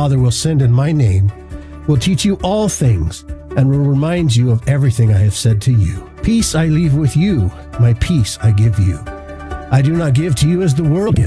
Father will send in my name will teach you all things and will remind you of everything I have said to you. Peace I leave with you, my peace I give you. I do not give to you as the world gives.